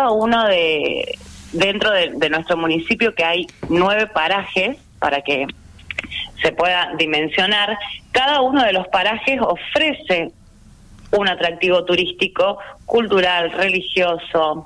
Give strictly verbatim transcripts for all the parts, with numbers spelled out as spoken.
cada uno de, dentro de, de nuestro municipio, que hay nueve parajes, para que se pueda dimensionar, cada uno de los parajes ofrece un atractivo turístico, cultural, religioso,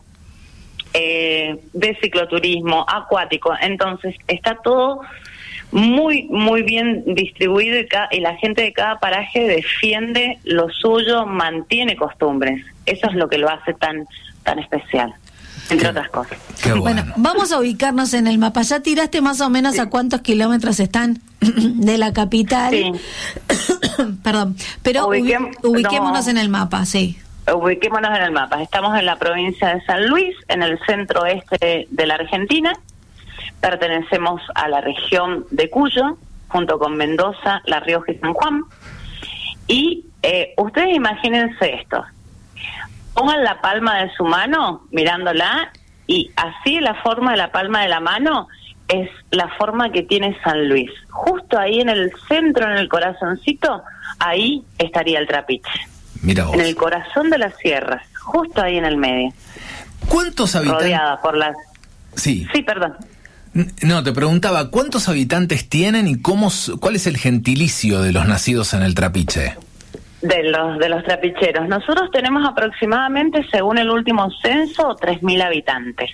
eh, de cicloturismo, acuático. Entonces está todo muy, muy bien distribuido y, ca- y la gente de cada paraje defiende lo suyo, mantiene costumbres. Eso es lo que lo hace tan, tan especial, entre otras cosas. Qué bueno. Bueno, vamos a ubicarnos en el mapa. ¿Ya tiraste más o menos Sí. a cuántos kilómetros están de la capital? Sí. Perdón, pero Ubiquem- ubi- ubiquémonos no. en el mapa, sí. Ubiquémonos en el mapa. Estamos en la provincia de San Luis, en el centro oeste de la Argentina. Pertenecemos a la región de Cuyo, junto con Mendoza, La Rioja y San Juan. Y eh, ustedes imagínense esto. Pongan la palma de su mano, mirándola, y así la forma de la palma de la mano es la forma que tiene San Luis. Justo ahí en el centro, en el corazoncito, ahí estaría el Trapiche. Mira vos. En el corazón de las sierras, justo ahí en el medio. ¿Cuántos habitantes? Rodeada por las... Sí. Sí, perdón. N- No, te preguntaba, ¿cuántos habitantes tienen y cómo, s- cuál es el gentilicio de los nacidos en el Trapiche? De los de los trapicheros. Nosotros tenemos aproximadamente, según el último censo, tres mil habitantes.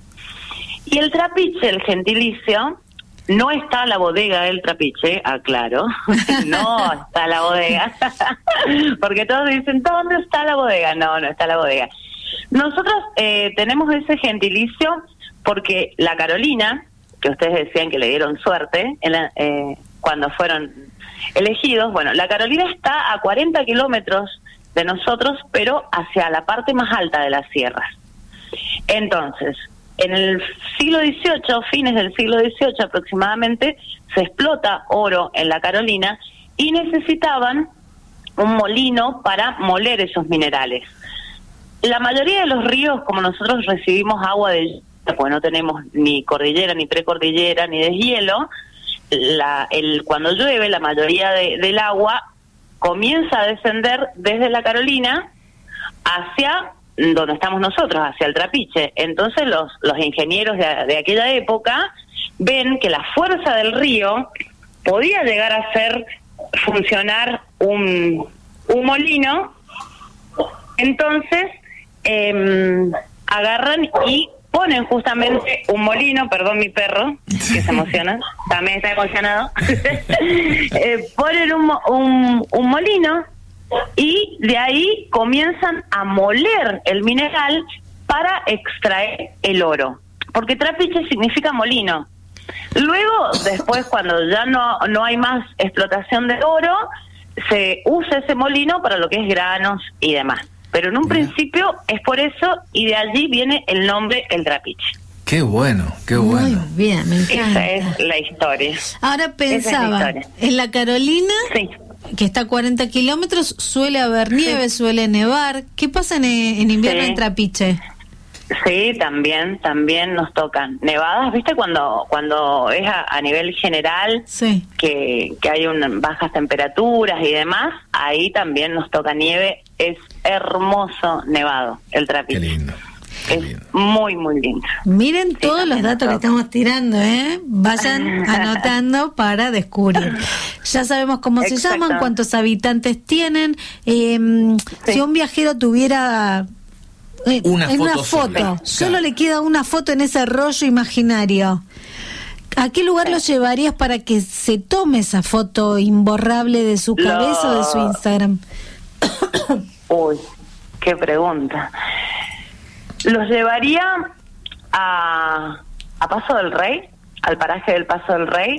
Y el Trapiche, el gentilicio, no está la bodega del Trapiche, aclaro. No está la bodega. Porque todos dicen, ¿dónde está la bodega? No, no está la bodega. Nosotros eh, tenemos ese gentilicio porque la Carolina, que ustedes decían que le dieron suerte en la, eh, cuando fueron elegidos, bueno, la Carolina está a cuarenta kilómetros de nosotros, pero hacia la parte más alta de las sierras. Entonces, en el siglo dieciocho, fines del siglo dieciocho aproximadamente, se explota oro en la Carolina y necesitaban un molino para moler esos minerales. La mayoría de los ríos, como nosotros recibimos agua de, pues no tenemos ni cordillera, ni precordillera, ni deshielo, la, el, cuando llueve la mayoría de, del agua comienza a descender desde la Carolina hacia donde estamos nosotros, hacia el Trapiche. Entonces los, los ingenieros de, de aquella época ven que la fuerza del río podía llegar a hacer funcionar un, un molino. Entonces eh, agarran y ponen justamente un molino, perdón mi perro, que se emociona, también está emocionado, eh, ponen un, un, un molino y de ahí comienzan a moler el mineral para extraer el oro, porque Trapiche significa molino. Luego, después, cuando ya no, no hay más explotación de oro, se usa ese molino para lo que es granos y demás. Pero en un Mira. principio es por eso, y de allí viene el nombre El Trapiche. Qué bueno, qué Muy bueno. bien, me encanta. Esa es la historia. Ahora pensaba, Esa es la historia. en la Carolina, Sí. que está a cuarenta kilómetros, suele haber nieve, suele nevar. ¿Qué pasa en, en invierno Sí. en Trapiche? Sí, también, también nos tocan nevadas, ¿viste? Cuando cuando es a, a nivel general, Sí. que, que hay un, bajas temperaturas y demás, ahí también nos toca nieve. Es hermoso nevado, el Trapiche. Qué lindo. Qué Es lindo. muy, muy lindo. Miren todos los también datos que nos toca. estamos tirando, ¿eh? Vayan anotando para descubrir. Ya sabemos cómo se Exacto. llaman, cuántos habitantes tienen. Eh, Sí. Si un viajero tuviera eh, Una en una foto foto, sola. solo Claro. le queda una foto en ese rollo imaginario, ¿a qué lugar Sí. lo llevarías para que se tome esa foto imborrable de su Lo- cabeza o de su Instagram? Uy, qué pregunta. Los llevaría a, a Paso del Rey, al paraje del Paso del Rey,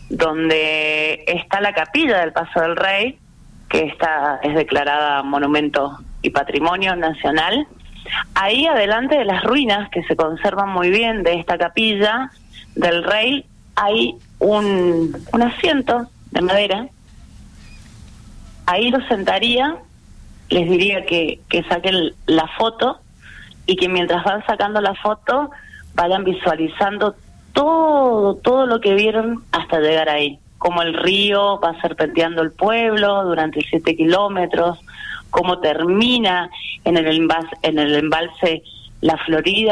donde está la capilla del Paso del Rey, que está, es declarada Monumento y Patrimonio Nacional. Ahí adelante de las ruinas, que se conservan muy bien, de esta capilla del Rey, hay un, un asiento de madera. Ahí los sentaría, les diría que, que saquen la foto y que mientras van sacando la foto vayan visualizando todo, todo lo que vieron hasta llegar ahí. Como el río va serpenteando el pueblo durante siete kilómetros, cómo termina en el embalse, en el embalse La Florida.